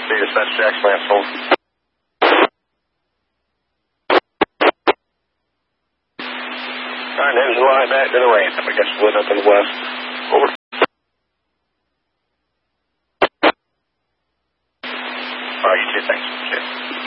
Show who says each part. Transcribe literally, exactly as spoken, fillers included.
Speaker 1: Speed dispatch, Jackson Lance, hold. Alright, engine line back to the ramp. I guess split up in the west. Over. Alright, you too, thanks. Cheers.